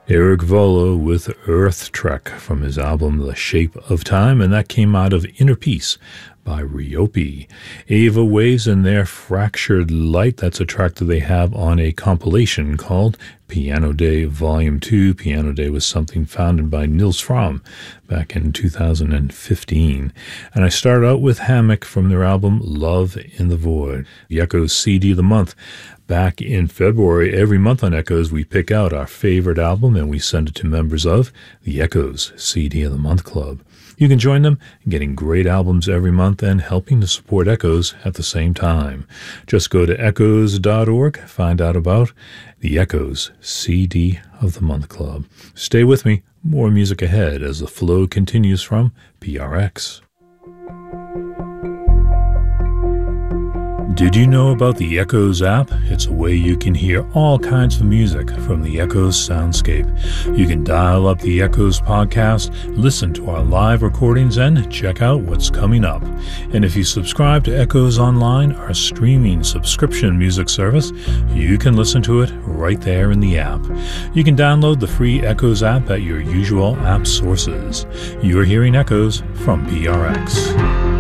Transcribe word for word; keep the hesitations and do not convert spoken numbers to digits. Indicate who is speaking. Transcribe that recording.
Speaker 1: Eric Volo with Earth Trek from his album The Shape of Time, and that came out of Inner Peace by Ryopi. Ava Waves and Their Fractured Light, that's a track that they have on a compilation called Piano Day Volume two. Piano Day was something founded by Nils Fromm back in two thousand fifteen. And I started out with Hammock from their album Love in the Void, the Echoes C D of the month. Back in February, every month on Echoes, we pick out our favorite album and we send it to members of the Echoes C D of the Month Club. You can join them in getting great albums every month and helping to support Echoes at the same time. Just go to echoes dot org, find out about the Echoes C D of the Month Club. Stay with me, more music ahead as the flow continues from P R X. Did you know about the Echoes app? It's a way you can hear all kinds of music from the Echoes soundscape. You can dial up the Echoes podcast, listen to our live recordings, and check out what's coming up. And if you subscribe to Echoes Online, our streaming subscription music service, you can listen to it right there in the app. You can download the free Echoes app at your usual app sources. You're hearing Echoes from P R X.